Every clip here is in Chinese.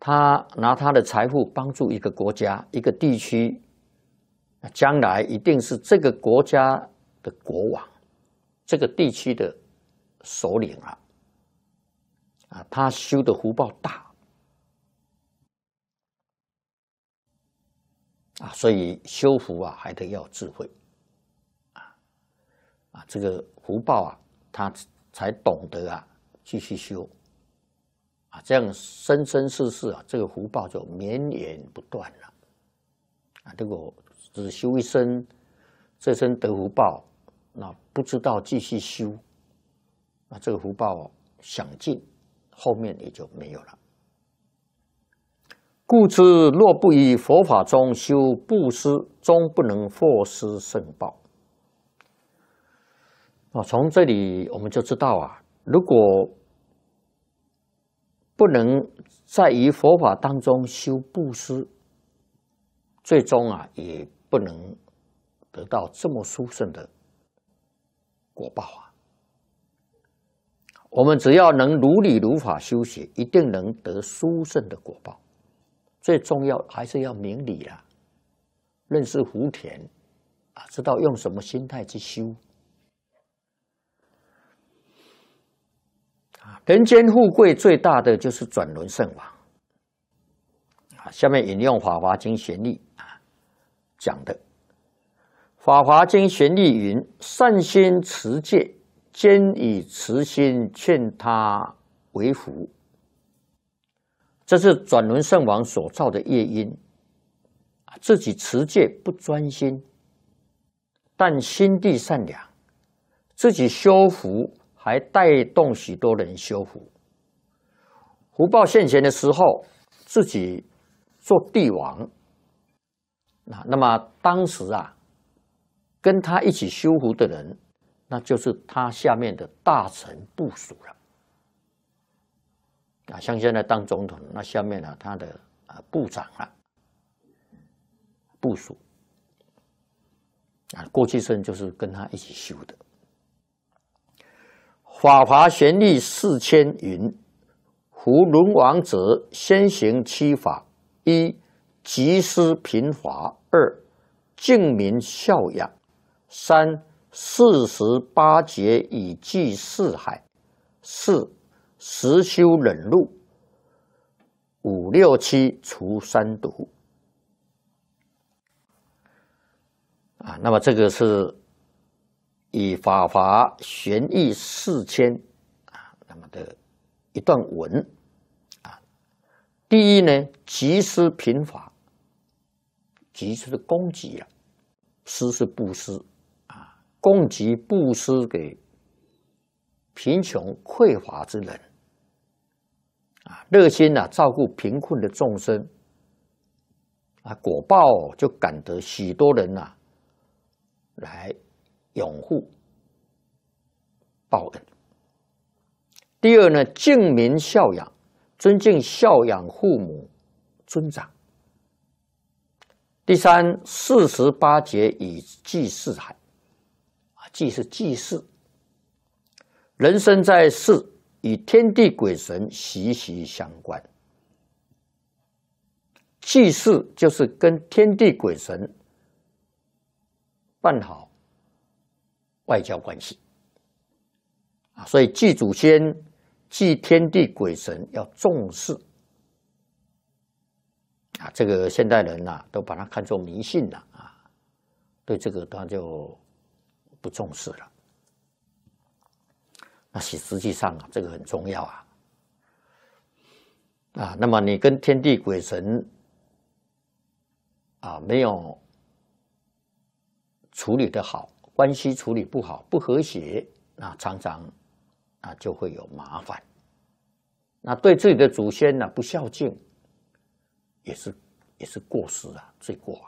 他拿他的财富帮助一个国家、一个地区，将来一定是这个国家的国王，这个地区的首领他修的福报大所以修福还得要智慧这个福报他才懂得继续修这样生生世世这个福报就绵延不断了如果只修一生，这生得福报，那不知道继续修，那这个福报享尽，后面也就没有了。故知若不以佛法中修布施，终不能获施圣报。从这里我们就知道如果不能在于佛法当中修布施，最终也不能得到这么殊胜的果报我们只要能如理如法修学，一定能得殊胜的果报。最重要还是要明理认识福田知道用什么心态去修。人间富贵最大的就是转轮圣王下面引用《法华经》玄义讲的，《法华经》玄义云：善心持戒，兼以慈心劝他为福。这是转轮圣王所造的业因，自己持戒不专心，但心地善良，自己修福，还带动许多人修福。福报现前的时候，自己做帝王，那么当时跟他一起修福的人，那就是他下面的大臣部属了。像现在当总统，那下面他的部长部属过去生就是跟他一起修的。法华玄义4000云：夫轮王者，先行七法：一、集施贫乏；二、敬民孝养；三、48节以济四海；四、实修忍辱；五六七除三毒。那么这个是以法华玄义4000那么的一段文第一呢，集施贫乏，集是供给施是布施供给布施给贫穷匮乏之人热心照顾贫困的众生果报就感得许多人来拥护报恩。第二呢，敬民孝养，尊敬孝养父母尊长。第三，48节以济四海济是济世，人生在世与天地鬼神息息相关，济世就是跟天地鬼神办好外交关系所以祭祖先、祭天地鬼神要重视这个现代人都把它看作迷信了对这个他就不重视了。那实际上这个很重要那么你跟天地鬼神没有处理得好，关系处理不好，不和谐，那常常就会有麻烦。那对自己的祖先不孝敬，也是过失罪过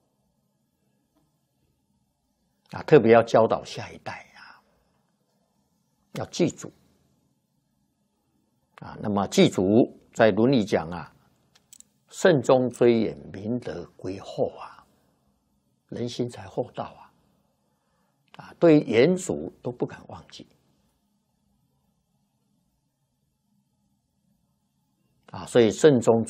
特别要教导下一代要记住那么祭祖在伦理讲慎终追远，明德归厚人心才厚道对远祖都不敢忘记所以慎终